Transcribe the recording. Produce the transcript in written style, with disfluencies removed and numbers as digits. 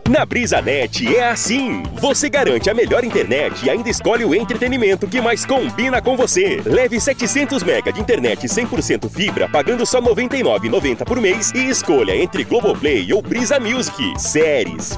Na BrisaNet é assim. Você garante a melhor internet e ainda escolhe o entretenimento que mais combina com você. Leve 700 MB de internet 100% fibra pagando só R$ 99,90 por mês e escolha entre Globoplay ou Brisa Music. Séries,